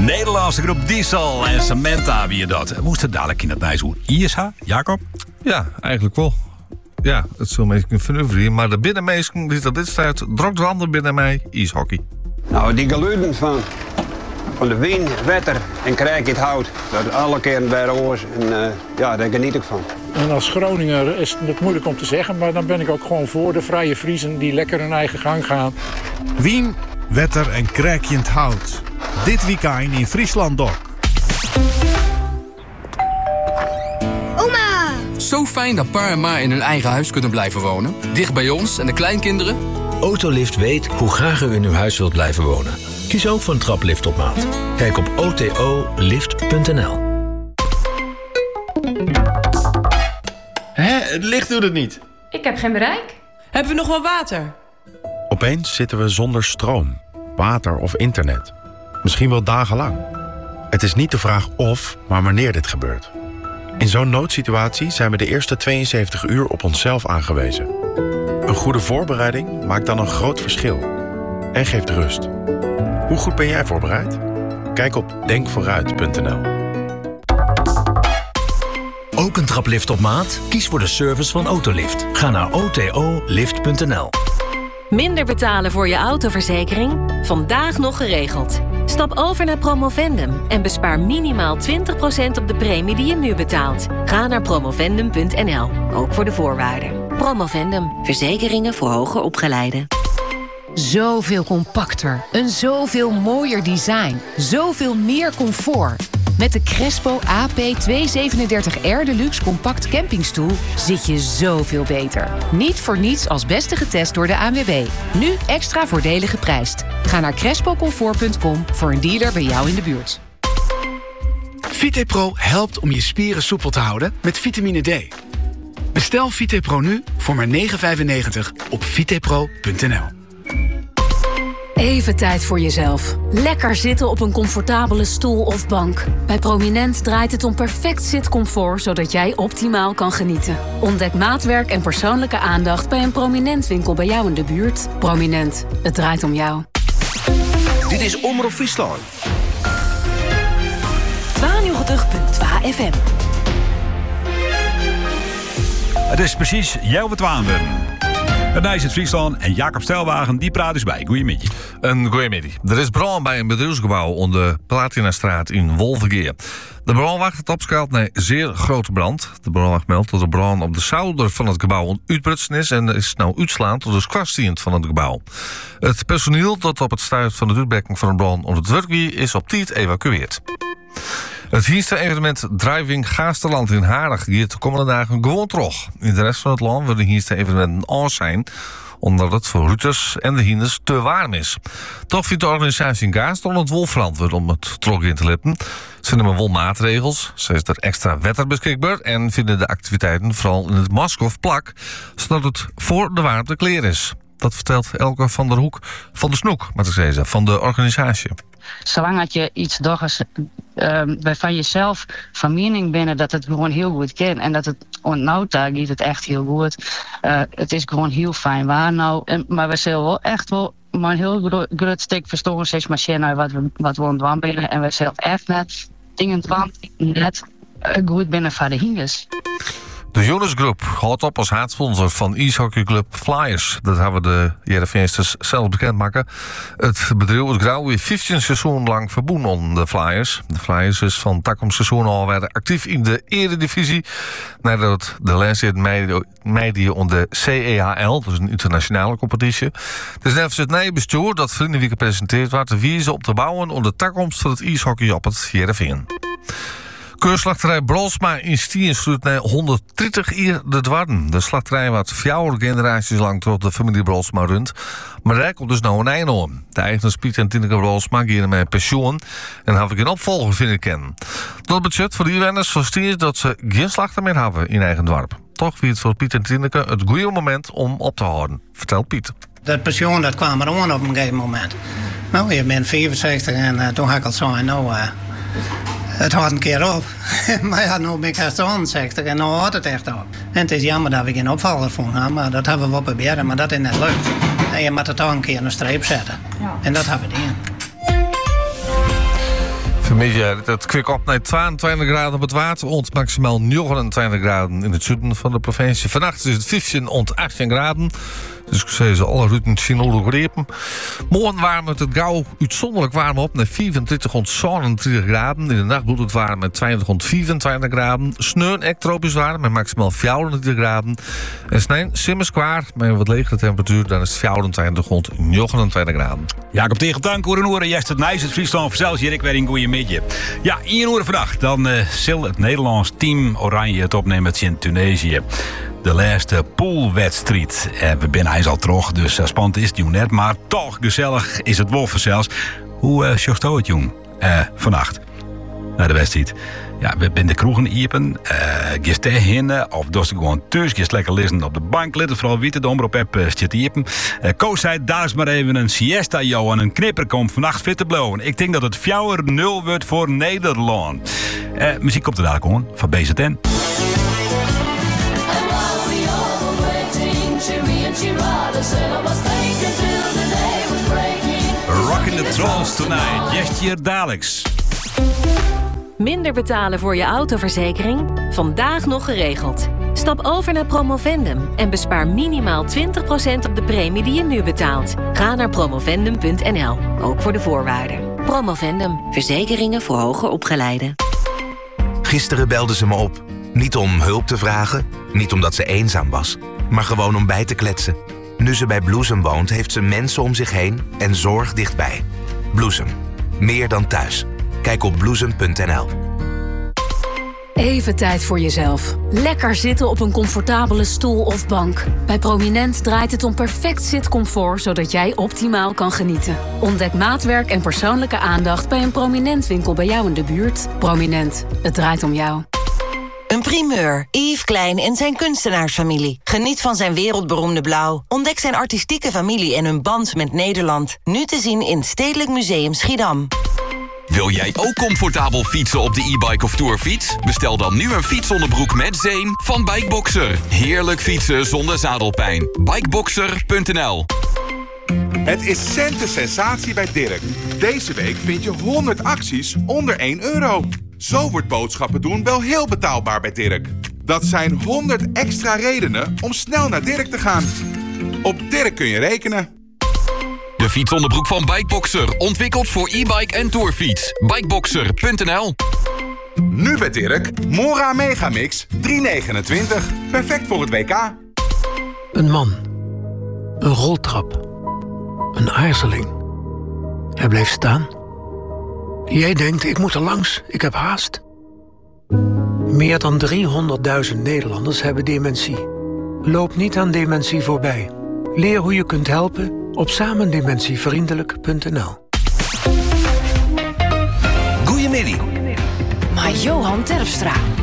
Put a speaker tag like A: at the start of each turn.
A: Nederlandse groep Diesel en Samantha, wie je dat. Moest het dadelijk in het Nijshoer ISH, Jacob?
B: Ja, eigenlijk wel. Ja, het zal me even vernuiveren, maar de binnenmeesken die op dit staat, drok de ander binnen mij, ijshockey.
C: Nou, die geluiden van de wind, wetter en krijg het hout, dat alle keren bij de oors en ja, daar geniet ik van.
D: En als Groninger is het moeilijk om te zeggen, maar dan ben ik ook gewoon voor de vrije Friezen die lekker hun eigen gang gaan.
E: Wien, wetter en krijkjend hout. Dit weekend in Friesland Dok.
F: Oma!
G: Zo fijn dat pa en ma in hun eigen huis kunnen blijven wonen. Dicht bij ons en de kleinkinderen.
H: Autolift weet hoe graag u in uw huis wilt blijven wonen. Kies ook voor een traplift op maat. Kijk op otolift.nl.
I: Het licht doet het niet.
J: Ik heb geen bereik.
K: Hebben we nog wel water?
L: Opeens zitten we zonder stroom, water of internet. Misschien wel dagenlang. Het is niet de vraag of, maar wanneer dit gebeurt. In zo'n noodsituatie zijn we de eerste 72 uur op onszelf aangewezen. Een goede voorbereiding maakt dan een groot verschil. En geeft rust. Hoe goed ben jij voorbereid? Kijk op denkvooruit.nl.
H: Ook een traplift op maat? Kies voor de service van Autolift. Ga naar otolift.nl.
M: Minder betalen voor je autoverzekering? Vandaag nog geregeld. Stap over naar Promovendum en bespaar minimaal 20% op de premie die je nu betaalt. Ga naar promovendum.nl, ook voor de voorwaarden. Promovendum, verzekeringen voor hoger opgeleiden.
N: Zoveel compacter, een zoveel mooier design, zoveel meer comfort. Met de Crespo AP237R Deluxe Compact Campingstoel zit je zoveel beter. Niet voor niets als beste getest door de ANWB. Nu extra voordelig geprijsd. Ga naar crespocomfort.com voor een dealer bij jou in de buurt.
O: VitePro helpt om je spieren soepel te houden met vitamine D. Bestel VitePro nu voor maar €9,95 op vitepro.nl.
P: Even tijd voor jezelf. Lekker zitten op een comfortabele stoel of bank. Bij Prominent draait het om perfect zitcomfort, zodat jij optimaal kan genieten. Ontdek maatwerk en persoonlijke aandacht bij een Prominent winkel bij jou in de buurt. Prominent, het draait om jou.
Q: Dit is Omroep Friesland.
N: 92.2 FM.
A: Het is precies jouw betwaanden. Het is het Friesland en Jacob Stelwagen, die praat dus bij. Goeiemiddag.
B: Een goeiemiddag. Er is brand bij een bedrijfsgebouw onder Platinastraat in Wolvergeer. De brandwacht opschaalt naar zeer grote brand. De brandwacht meldt dat de brand op de zolder van het gebouw uitbrutsen is en is nou uitslaand door de kwastdienst van het gebouw. Het personeel dat op het stuit van de uitbrekking van de brand onder het werkwier is op tijd evacueerd. Het Hienste-evenement Driving Gaasterland in Haarlem gaat de komende dagen gewoon terug. In de rest van het land willen de Hienste-evenementen anders zijn, omdat het voor Ruuters en de Hienders te warm is. Toch vindt de organisatie in Gaastel het wel verantwoord om het terug in te lippen. Ze nemen wel maatregels, zo is er extra wetter beschikbaar en vinden de activiteiten vooral in het mask of plak, zodat het voor de warmte klaar is. Dat vertelt Elke van der Hoek van de Snoek, moet ik zeggen, van de organisatie.
R: Zolang dat je iets doet waarvan jezelf van mening bent dat het gewoon heel goed kan. En dat het nou gaat het echt heel goed. Het is gewoon heel fijn waar nou. Maar we zullen wel echt wel maar een heel groot stuk verstoren steeds machine wat we ontwand binnen. En we zullen echt net dingen net goed binnen van de hingers.
B: De Jonas Groep houdt op als haatsponsor van ijshockeyclub Flyers. Dat hebben de Heerenveensters zelf bekendmaken. Het bedrijf is grauw weer 15 seizoen lang verbonden onder de Flyers. De Flyers is van takomseizoen al werden actief in de Eredivisie. Nadat de laatste meidje onder CEHL, dus een internationale competitie. Dus net het nieuwe bestuur dat vriendelijk gepresenteerd werd, te wijzen op te bouwen onder de takkomst van het ijshockey op het Heerenveen. Keurslachterij Brolsma in Stien sluit na 130 jaar de dwarden. De slachterij wat 4 generaties lang tot de familie Brolsma runt. Maar daar komt dus nou een einde om. De eigenaars Piet en Tineke Brolsma gaan met pensioen en hebben geen opvolger vinden kennen. Dat budget voor die inwoners versteert dat ze geen slachter meer hebben in eigen dorp. Toch wie het voor Piet en Tineke het goede moment om op te houden, vertelt Piet.
S: Dat pensioen dat kwam er aan op een gegeven moment. Nou, je bent 64 en toen had ik al zo en nou... Het houdt een keer op. Maar ja, nu ben ik haast 61 en nu houdt het echt op. En het is jammer dat we geen opvaller van hebben, maar dat hebben we wel proberen, maar dat is net leuk. En je moet het toch een keer een streep zetten. Ja. En dat hebben we gedaan.
B: Goedemiddag. Het kwik op naar 22 graden op het water. Ont maximaal 29 graden in het zuiden van de provincie. Vannacht is het 15 ont 18 graden. Dus ik zei ze alle routen zien grepen. Morgen warmt het gauw uitzonderlijk warm op naar 24 ont 37 graden. In de nacht doet het warm met 20 ont 24 graden. Sneeuw echt tropisch warm met maximaal 24 graden. En snijn simmers kwaar met een wat legere temperatuur. Dan is het 24 ont 29 graden.
A: Jacob Tegeltank, oren, juist het nice, het Friesland verzels hier, ik weer in goeie midje. Ja, 1 uur vandaag, dan zal het Nederlands team Oranje het opnemen in Tunesië. De laatste poolwedstrijd. We binnen hij al terug, dus spannend is het jong net, maar toch gezellig is het wolven zelfs. Hoe sjocht het jong vannacht naar de wedstrijd? Ja, we zijn de kroegen iepen, gist heen, of doe je gewoon thuis, gist lekker liggen op de bank, let het vooral weten, de omroep heb zit iepen. Koos zei, daar is maar even een siesta, joh, en een knipper komt vannacht fit te blowen. Ik denk dat het 4-0 wordt voor Nederland. Muziek komt er dadelijk gewoon, van BZN. Rockin' the Trolls tonight, Gestje Daleks.
M: Minder betalen voor je autoverzekering? Vandaag nog geregeld. Stap over naar Promovendum en bespaar minimaal 20% op de premie die je nu betaalt. Ga naar promovendum.nl, ook voor de voorwaarden. Promovendum, verzekeringen voor hoger opgeleiden.
F: Gisteren belde ze me op. Niet om hulp te vragen, niet omdat ze eenzaam was, maar gewoon om bij te kletsen. Nu ze bij Bloesem woont, heeft ze mensen om zich heen en zorg dichtbij. Bloesem, meer dan thuis. Kijk op bloesem.nl.
P: Even tijd voor jezelf. Lekker zitten op een comfortabele stoel of bank. Bij Prominent draait het om perfect zitcomfort, zodat jij optimaal kan genieten. Ontdek maatwerk en persoonlijke aandacht bij een Prominent winkel bij jou in de buurt. Prominent, het draait om jou.
I: Een primeur. Yves Klein en zijn kunstenaarsfamilie. Geniet van zijn wereldberoemde blauw. Ontdek zijn artistieke familie en hun band met Nederland. Nu te zien in het Stedelijk Museum Schiedam.
J: Wil jij ook comfortabel fietsen op de e-bike of tourfiets? Bestel dan nu een fietsonderbroek met zeem van Bikeboxer. Heerlijk fietsen zonder zadelpijn. Bikeboxer.nl.
K: Het is centen sensatie bij Dirk. Deze week vind je 100 acties onder €1. Zo wordt boodschappen doen wel heel betaalbaar bij Dirk. Dat zijn 100 extra redenen om snel naar Dirk te gaan. Op Dirk kun je rekenen.
J: De fietsonderbroek van Bikeboxer. Ontwikkeld voor e-bike en tourfiets. Bikeboxer.nl.
K: Nu bij Dirk, Mora Megamix, $3,29. Perfect voor het WK.
T: Een man. Een roltrap. Een aarzeling. Hij bleef staan. Jij denkt, ik moet er langs, ik heb haast. Meer dan 300.000 Nederlanders hebben dementie. Loop niet aan dementie voorbij. Leer hoe je kunt helpen op samendementievriendelijk.nl.
Q: Goedemiddag.
N: Maar Johan Terpstra,